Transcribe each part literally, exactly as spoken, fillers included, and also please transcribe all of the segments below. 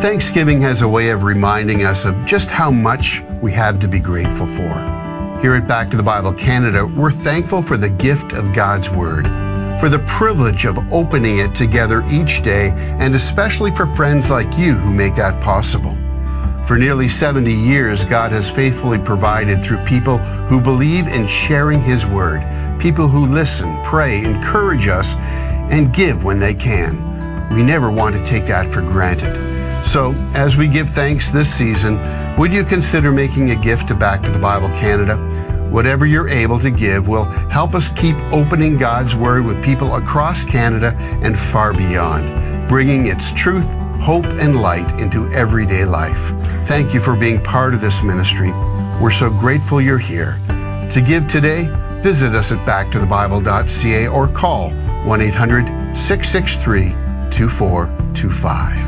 Thanksgiving has a way of reminding us of just how much we have to be grateful for. Here at Back to the Bible Canada, we're thankful for the gift of God's Word, for the privilege of opening it together each day, and especially for friends like you who make that possible. For nearly seventy years, God has faithfully provided through people who believe in sharing His Word, people who listen, pray, encourage us, and give when they can. We never want to take that for granted. So, as we give thanks this season, would you consider making a gift to Back to the Bible Canada? Whatever you're able to give will help us keep opening God's Word with people across Canada and far beyond, bringing its truth, hope, and light into everyday life. Thank you for being part of this ministry. We're so grateful you're here. To give today, visit us at back to the bible dot c a or call one eight hundred, six six three, two four two five.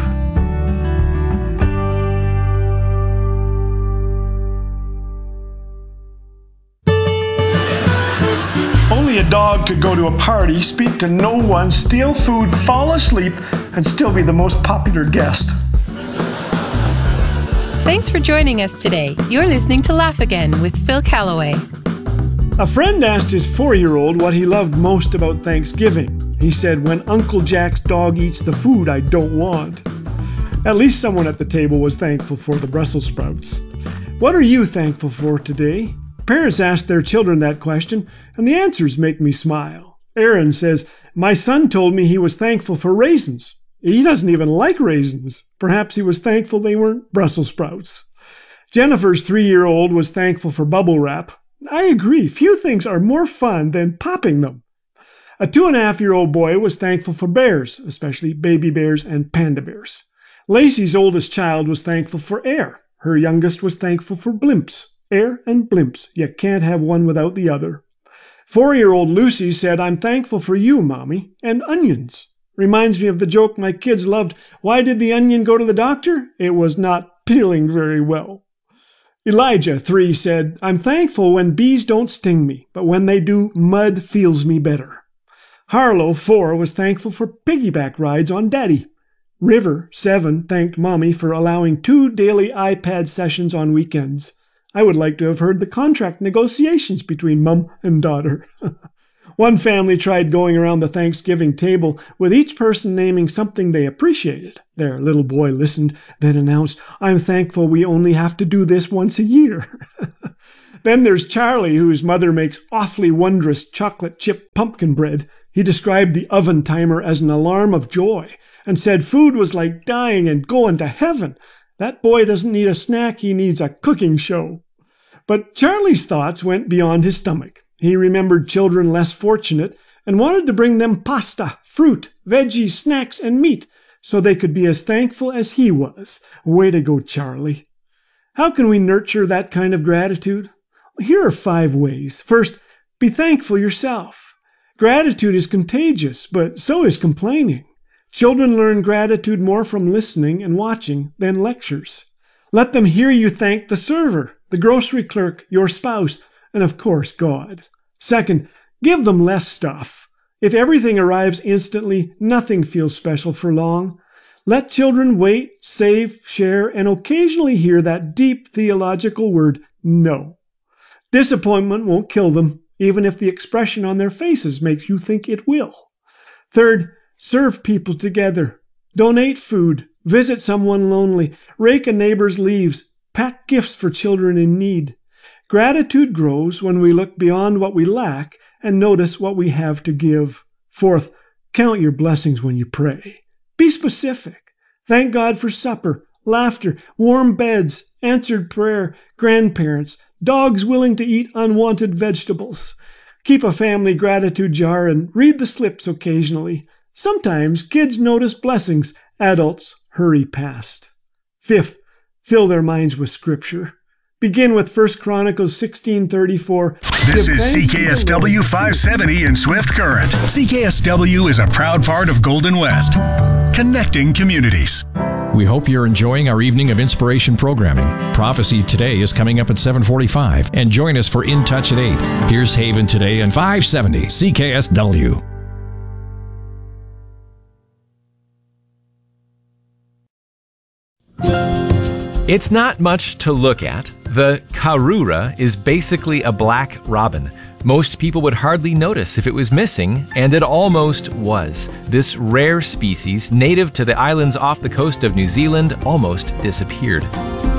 Only a dog could go to a party, speak to no one, steal food, fall asleep, and still be the most popular guest. Thanks for joining us today. You're listening to Laugh Again with Phil Callaway. A friend asked his four-year-old what he loved most about Thanksgiving. He said, "When Uncle Jack's dog eats the food I don't want." At least someone at the table was thankful for the Brussels sprouts. What are you thankful for today? Parents ask their children that question, and the answers make me smile. Aaron says, "My son told me he was thankful for raisins. He doesn't even like raisins. Perhaps he was thankful they weren't Brussels sprouts." Jennifer's three-year-old was thankful for bubble wrap. I agree, few things are more fun than popping them. A two-and-a-half-year-old boy was thankful for bears, especially baby bears and panda bears. Lacey's oldest child was thankful for air. Her youngest was thankful for blimps. Air and blimps. You can't have one without the other. Four-year-old Lucy said, "I'm thankful for you, Mommy, and onions." Reminds me of the joke my kids loved. Why did the onion go to the doctor? It was not peeling very well. Elijah, three, said, "I'm thankful when bees don't sting me, but when they do, mud feels me better." Harlow, four, was thankful for piggyback rides on Daddy. River, seven, thanked Mommy for allowing two daily iPad sessions on weekends. I would like to have heard the contract negotiations between Mum and daughter. One family tried going around the Thanksgiving table with each person naming something they appreciated. Their little boy listened, then announced, "I'm thankful we only have to do this once a year." Then there's Charlie, whose mother makes awfully wondrous chocolate chip pumpkin bread. He described the oven timer as an alarm of joy and said food was like dying and going to heaven. That boy doesn't need a snack, he needs a cooking show. But Charlie's thoughts went beyond his stomach. He remembered children less fortunate and wanted to bring them pasta, fruit, veggies, snacks, and meat so they could be as thankful as he was. Way to go, Charlie. How can we nurture that kind of gratitude? Here are five ways. First, be thankful yourself. Gratitude is contagious, but so is complaining. Children learn gratitude more from listening and watching than lectures. Let them hear you thank the server, the grocery clerk, your spouse, and of course, God. Second, give them less stuff. If everything arrives instantly, nothing feels special for long. Let children wait, save, share, and occasionally hear that deep theological word, no. Disappointment won't kill them, even if the expression on their faces makes you think it will. Third, serve people together. Donate food. Visit someone lonely. Rake a neighbor's leaves. Pack gifts for children in need. Gratitude grows when we look beyond what we lack and notice what we have to give. Fourth, count your blessings when you pray. Be specific. Thank God for supper, laughter, warm beds, answered prayer, grandparents, dogs willing to eat unwanted vegetables. Keep a family gratitude jar and read the slips occasionally. Sometimes kids notice blessings. Adults hurry past. Fifth, fill their minds with Scripture. Begin with First Chronicles sixteen thirty-four. This is C K S W five seventy in Swift Current. C K S W is a proud part of Golden West, connecting communities. We hope you're enjoying our evening of inspiration programming. Prophecy Today is coming up at seven forty-five, and join us for In Touch at eight. Here's Haven Today and five seventy C K S W. It's not much to look at. The Karura is basically a black robin. Most people would hardly notice if it was missing, and it almost was. This rare species, native to the islands off the coast of New Zealand, almost disappeared.